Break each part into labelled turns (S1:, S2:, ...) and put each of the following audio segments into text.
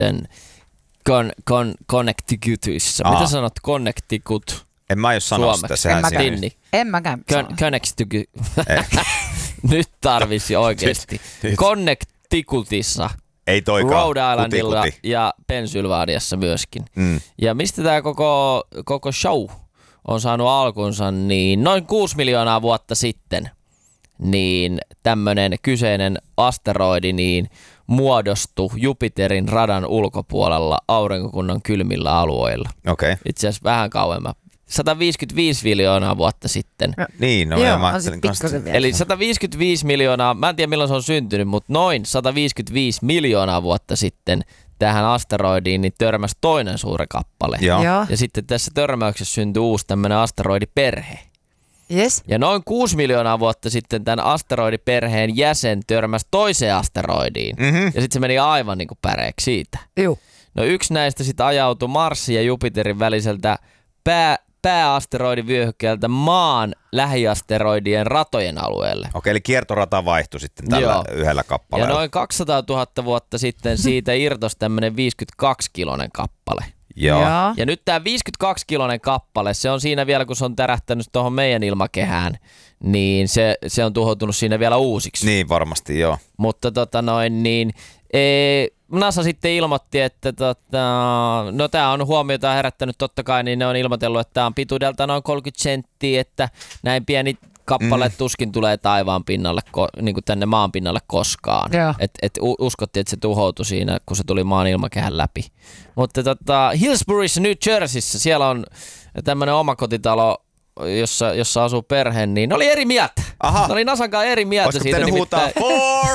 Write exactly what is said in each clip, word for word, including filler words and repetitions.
S1: Con, con, Connecticutissa. Mitä sanot Connecticut?
S2: En mä jos sanoa sitä. Sehän
S3: en mäkään. En mäkään sano.
S1: Connecticut. Nyt tarvisi oikeesti. Connecticutissa.
S2: Ei toikaan.
S1: Rhode Islandilla kuti, kuti. Ja Pennsylvaniassa myöskin. Mm. Ja mistä tämä koko, koko show on saanut alkunsa, niin noin kuusi miljoonaa vuotta sitten niin tämmöinen kyseinen asteroidi niin muodostui Jupiterin radan ulkopuolella aurinkokunnan kylmillä alueilla.
S2: Okay.
S1: Itse asiassa vähän kauemmin. sata viisikymmentäviisi miljoonaa vuotta sitten.
S2: Ja, niin, no
S3: joo,
S2: mä ajattelin kanssa.
S1: Eli sata viisikymmentäviisi miljoonaa, mä en tiedä milloin se on syntynyt, mutta noin sata viisikymmentäviisi miljoonaa vuotta sitten tähän asteroidiin niin törmäsi toinen suuri kappale.
S3: Joo.
S1: Ja sitten tässä törmäyksessä syntyi uusi tämmöinen asteroidiperhe.
S3: Yes.
S1: Ja noin kuusi miljoonaa vuotta sitten tämän asteroidiperheen jäsen törmäsi toiseen asteroidiin. Mm-hmm. Ja sitten se meni aivan niin kuin päreeksi siitä.
S3: Joo.
S1: No yksi näistä sitten ajautui Marsin ja Jupiterin väliseltä pää, pääasteroidivyöhykkeeltä maan lähiasteroidien ratojen alueelle.
S2: Okei, eli kiertorata vaihtui sitten tällä Joo. yhdellä kappaleella.
S1: Ja noin kaksisataatuhatta vuotta sitten siitä irtosi tämmöinen viisikymmentäkaksikiloinen kappale.
S2: Joo.
S1: Ja nyt tämä viisikymmentäkaksikiloinen kappale, se on siinä vielä, kun se on tärähtänyt tuohon meidän ilmakehään, niin se, se on tuhoutunut siinä vielä uusiksi.
S2: Niin, varmasti joo.
S1: Mutta tota noin, niin ee, NASA sitten ilmoitti, että tota, no tämä on huomiota herättänyt totta kai, niin ne on ilmoitellut, että tämä on pituudelta noin kolmekymmentä senttiä, että näin pieni kappale mm. tuskin tulee taivaan pinnalle, niin kuin tänne maan pinnalle koskaan. Et, et uskottiin, että se tuhoutui siinä, kun se tuli maan ilmakehän läpi. Mutta tota, Hillsboroughissa, New Jerseyssä, siellä on tämmöinen omakotitalo, jossa, jossa asuu perhe, niin ne oli eri mieltä.
S2: Aha.
S1: Ne oli Nasankaan eri mieltä.
S2: Olisiko
S1: siitä.
S2: Olisiko huutaa four?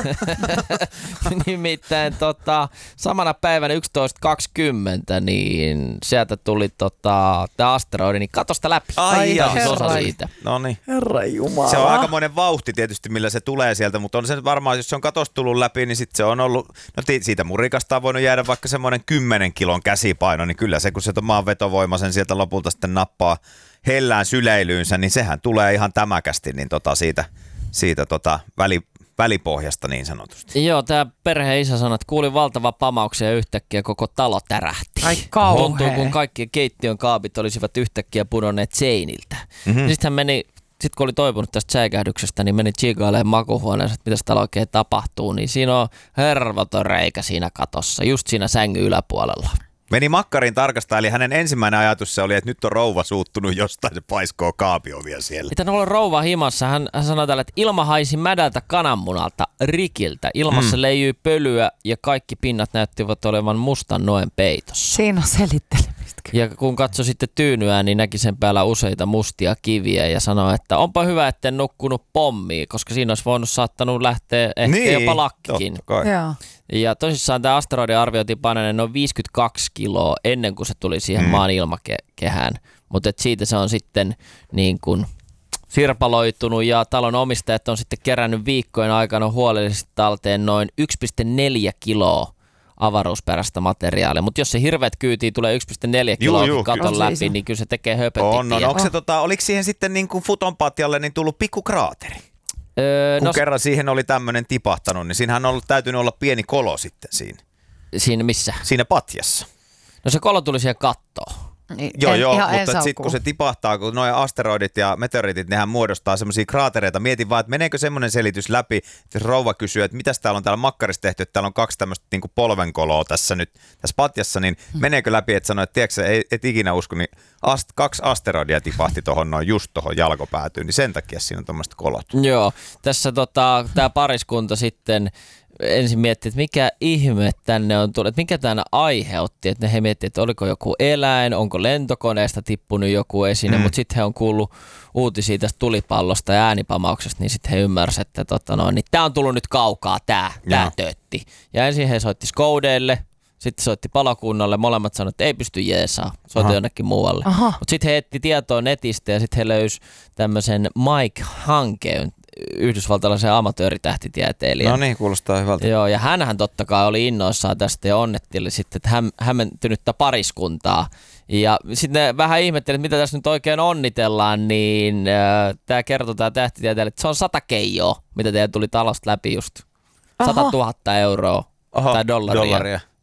S1: Nimittäin tota, samana päivänä yksitoista kaksikymmentä, niin sieltä tuli tota, tämä asteroidi, niin katosta läpi.
S2: Ai ja,
S1: siis osa siitä.
S2: No niin.
S3: Herra Jumala.
S2: Se on aikamoinen vauhti tietysti, millä se tulee sieltä, mutta on se varmaan, jos se on katosta tullut läpi, niin sitten se on ollut, no siitä murikasta on voinut jäädä vaikka semmoinen kymmenen kilon käsipaino, niin kyllä se, kun se maan vetovoima sen sieltä lopulta sitten nappaa hellään syleilyynsä, niin sehän tulee ihan tämäkästi niin tota siitä, siitä tota väli, välipohjasta niin sanotusti.
S1: Joo, tämä perheen isä sanoi, että kuuli valtava pamauksia ja yhtäkkiä koko talo tärähti.
S3: Ai kauhea.
S1: Tuntuu, kun kaikki keittiön kaapit olisivat yhtäkkiä pudonneet seiniltä. Mm-hmm. Sitten hän meni, sit kun oli toipunut tästä säikähdyksestä, niin meni tsiikailemaan makuuhuoneessa, että mitä täällä oikein tapahtuu. Niin siinä on hervoton reikä siinä katossa, just siinä sängyn yläpuolella.
S2: Meni makkarin tarkastaa, eli hänen ensimmäinen ajatus se oli, että nyt on rouva suuttunut jostain, se paiskoo kaapiovia siellä.
S1: Mitä on rouva himassa? Hän, hän sanoi tällä, että ilma haisi mädältä kananmunalta, rikiltä. Ilmassa mm. leijyi pölyä ja kaikki pinnat näyttivät olevan mustan noen peitossa.
S3: Siinä on selittelemistä.
S1: Ja kun katsoi sitten tyynyään, niin näki sen päällä useita mustia kiviä ja sanoi, että onpa hyvä, etten nukkunut pommiin, koska siinä olisi voinut saattanut lähteä ehkä
S2: niin,
S1: jopa lakkikin.
S3: Joo. Ja
S1: tosissaan tämä asteroidin arvioitiin painaneen noin viisikymmentäkaksi kiloa ennen kuin se tuli siihen mm. maan ilmakehään. Mutta siitä se on sitten niin kuin sirpaloitunut ja talon omistajat on sitten kerännyt viikkojen aikana huolellisesti talteen noin yksi pilkku neljä kiloa avaruusperäistä materiaalia. Mutta jos se hirveät kyytiin tulee yksi pilkku neljä kiloa katon läpi, iso. Niin kyllä se tekee höpötipiä.
S2: On, on. Onko se, tota, oliko siihen sitten niin kuin Futonpatjalle niin tullut pikku kraateri?
S1: Öö,
S2: Kun
S1: no,
S2: kerran siihen oli tämmöinen tipahtanut, niin siinähän on ollut, täytynyt olla pieni kolo sitten siinä.
S1: Siinä missä?
S2: Siinä patjassa.
S1: No se kolo tuli siihen kattoon.
S3: Niin,
S2: joo,
S3: en,
S2: joo, mutta sitten kun
S3: kun
S2: se tipahtaa, kun nuo asteroidit ja meteoriitit, nehän muodostaa semmoisia kraatereita. Mietin vaan, että meneekö semmoinen selitys läpi, että rouva kysyy, että mitäs täällä on täällä makkarissa tehty, että täällä on kaksi tämmöistä niin kuin polvenkoloa tässä nyt, tässä patjassa, niin hmm. meneekö läpi, että sanoo, että tiedätkö, et, et ikinä usko, niin ast, kaksi asteroidia tipahti tuohon noin just tuohon jalkopäätyyn, niin sen takia siinä on tuommoiset kolot.
S1: Joo, tässä tota, tämä pariskunta sitten ensin miettii, että mikä ihme tänne on tullut, että mikä tänne aiheutti, että he miettii, että oliko joku eläin, onko lentokoneesta tippunut joku esine, mm. mutta sitten he on kuullut uutisia tästä tulipallosta ja äänipamauksesta, niin sitten he ymmärsivät, että tota noin, niin tämä on tullut nyt kaukaa, tämä, tämä töötti. Ja ensin he soitti Skoudeille, sitten soitti palokunnalle, molemmat sanoivat, että ei pysty jeesaa, soitti jonnekin muualle. Mutta sitten he etti tietoa netistä ja sitten he löysi tämmöisen Mike Hankeen, yhdysvaltalaisen amatööritähtitieteilijän.
S2: No niin, kuulostaa hyvältä.
S1: Joo, ja hänhän totta kai oli innoissaan tästä ja onnetteli sitten, että häm, hämmentynyttä pariskuntaa. Ja sitten vähän ihmetteli, että mitä tässä nyt oikein onnitellaan, niin äh, tämä kertoo tämä tähtitieteilijä, että se on sata keijoa, mitä teidän tuli talosta läpi just. Sata tuhatta euroa.
S2: Oho,
S1: tai dollaria.
S2: dollaria.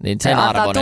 S1: Niin sen
S3: antaa
S1: arvoinen